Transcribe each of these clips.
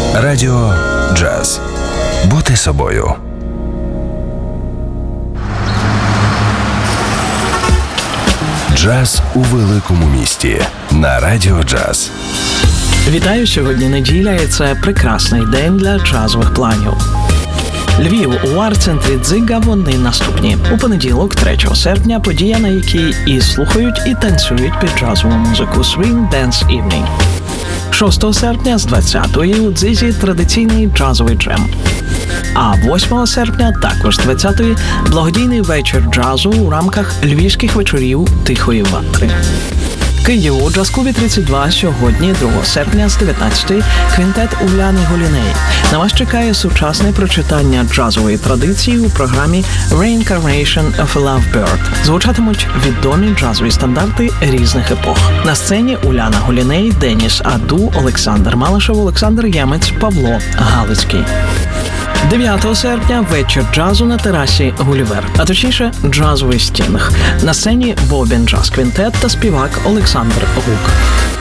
Радіо Джаз. Бути собою. Джаз у великому місті на Радіо Джаз. Вітаю, сьогодні неділя, і це прекрасний день для джазових планів. Львів у арт-центрі Дзига вони наступні. У понеділок, 3 серпня, подія, на якій і слухають, і танцюють під джазову музику Swing Dance Evening. 6 серпня з 20-ї у Дзизі традиційний джазовий джем. А 8 серпня, також з 20-ї, благодійний вечір джазу у рамках львівських вечорів Тихої ватри. Київ у джаз-клубі 32 сьогодні, 2 серпня з 19-ї, квінтет Уляни Голіней. На вас чекає сучасне прочитання джазової традиції у програмі Reincarnation of a Lovebird. Звучатимуть відомі джазові стандарти різних епох. На сцені Уляна Голіней, Деніс Аду, Олександр Малишев, Олександр Ємець, Павло Галицький. 9 серпня вечір джазу на терасі Гулівер, а точніше джазовий стінг. На сцені Бобін Джаз Квінтет та співак Олександр Гук.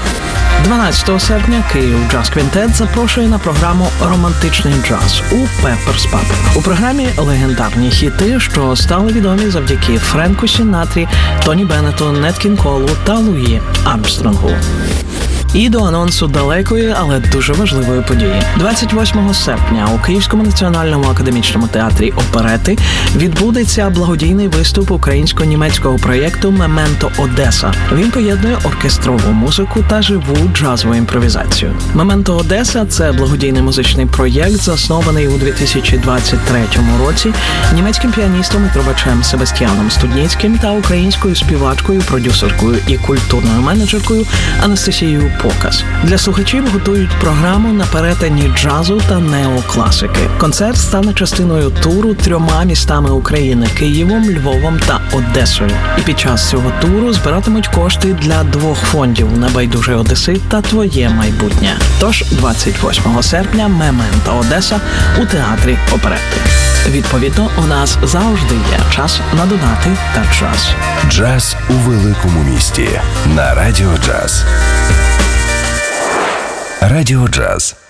12 серпня Київ Джаз Квінтет запрошує на програму «Романтичний джаз» у Пепперс Паб. У програмі легендарні хіти, що стали відомі завдяки Френку Сінатрі, Тоні Беннету, Нет Кінг Колу та Луї Армстронгу. І до анонсу далекої, але дуже важливої події. 28 серпня у Київському національному академічному театрі оперети відбудеться благодійний виступ українсько-німецького проєкту «Мементо Одеса». Він поєднує оркестрову музику та живу джазову імпровізацію. «Мементо Одеса» – це благодійний музичний проєкт, заснований у 2023 році німецьким піаністом і трубачем Себастьяном Студніцьким та українською співачкою, продюсеркою і культурною менеджеркою Анастасією Показ. Для слухачів готують програму на перетині джазу та неокласики. Концерт стане частиною туру 3 містами України – Києвом, Львовом та Одесою. І під час цього туру збиратимуть кошти для 2 фондів «Небайдужий одесит» та «Твоє майбутнє». Тож 28 серпня «Мементо Одеса» у театрі оперети. Відповідно, у нас завжди є час на донати та джаз. Джаз у великому місті на Радіо Джаз. Радіо Джаз.